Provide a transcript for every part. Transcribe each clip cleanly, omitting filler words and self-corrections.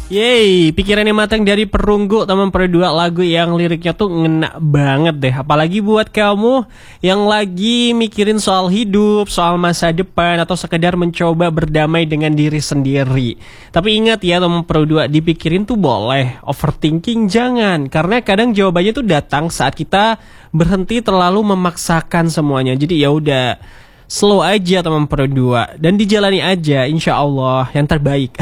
Yeay, pikirannya matang dari Perunggu, teman berdua, lagu yang liriknya tuh ngena banget deh. Apalagi buat kamu yang lagi mikirin soal hidup, soal masa depan, atau sekedar mencoba berdamai dengan diri sendiri. Tapi ingat ya teman berdua, dipikirin tuh boleh, overthinking jangan. Karena kadang jawabannya tuh datang saat kita berhenti terlalu memaksakan semuanya. Jadi ya udah, slow aja teman berdua dan dijalani aja, insya Allah yang terbaik.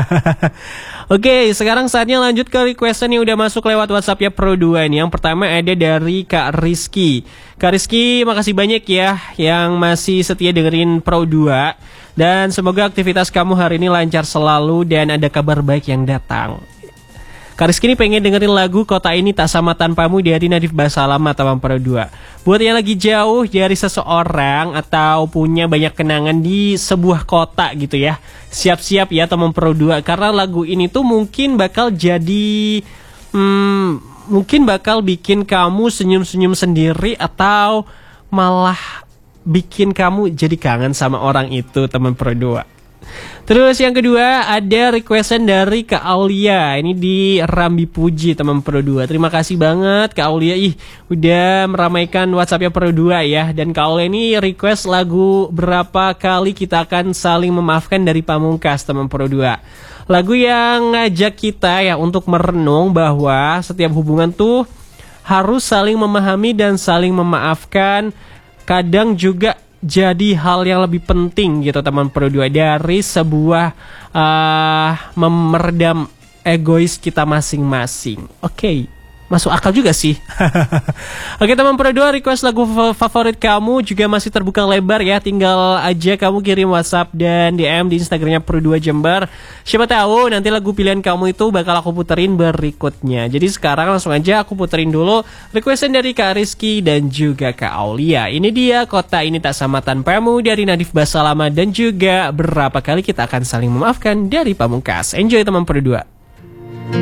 Oke, sekarang saatnya lanjut ke requestan yang udah masuk lewat WhatsApp ya Pro2 ini. Yang pertama ada dari Kak Rizky. Kak Rizky, makasih banyak ya yang masih setia dengerin Pro2. Dan semoga aktivitas kamu hari ini lancar selalu dan ada kabar baik yang datang. Kak Rizky ini pengen dengerin lagu Kota Ini Tak Sama Tanpamu dari Nadif Basalamah teman Pro2. Buat yang lagi jauh dari seseorang atau punya banyak kenangan di sebuah kota gitu ya, siap-siap ya teman Pro2, karena lagu ini tuh mungkin bakal jadi mungkin bakal bikin kamu senyum-senyum sendiri atau malah bikin kamu jadi kangen sama orang itu teman Pro2. Terus yang kedua ada requestan dari Kak Aulia. Ini di Rambi Puji teman Pro2. Terima kasih banget Kak Aulia, udah meramaikan WhatsAppnya Pro2 ya. Dan Kak Aulia ini request lagu Berapa Kali Kita Akan Saling Memaafkan dari Pamungkas teman Pro2. Lagu yang ngajak kita ya untuk merenung bahwa setiap hubungan tuh harus saling memahami dan saling memaafkan. Kadang juga jadi hal yang lebih penting gitu teman Pro2 dari sebuah meredam egois kita masing-masing. Oke, masuk akal juga sih. Oke teman Pro2, request lagu favorit kamu juga masih terbuka lebar ya. Tinggal aja kamu kirim WhatsApp dan DM di Instagramnya Pro2 Jember. Siapa tahu nanti lagu pilihan kamu itu bakal aku puterin berikutnya. Jadi sekarang langsung aja aku puterin dulu requestan dari Kak Rizky dan juga Kak Aulia. Ini dia Kota Ini Tak Sama Tanpamu dari Nadif Basalamah dan juga Berapa Kali Kita Akan Saling Memaafkan dari Pamungkas. Enjoy teman Pro2.